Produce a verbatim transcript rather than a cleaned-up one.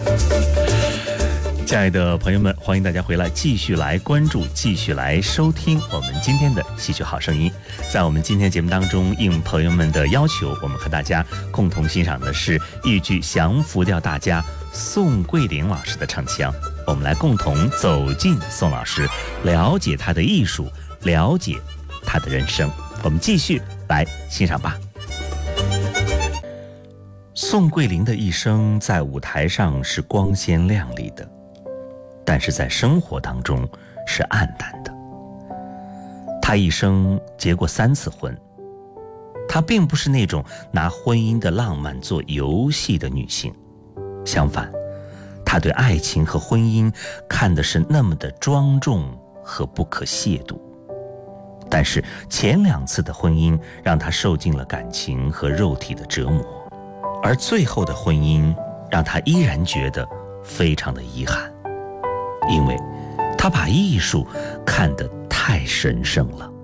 亲爱的朋友们，欢迎大家回来，继续来关注，继续来收听我们今天的戏曲好声音。在我们今天节目当中，应朋友们的要求，我们和大家共同欣赏的是豫剧降服调大家宋桂龄老师的唱腔。我们来共同走进宋老师，了解他的艺术，了解他的人生。我们继续来欣赏吧。宋桂龄的一生在舞台上是光鲜亮丽的，但是在生活当中是暗淡的。她一生结过三次婚，她并不是那种拿婚姻的浪漫做游戏的女性，相反，她对爱情和婚姻看的是那么的庄重和不可亵渎。但是前两次的婚姻让她受尽了感情和肉体的折磨，而最后的婚姻让她依然觉得非常的遗憾，因为他把艺术看得太神圣了。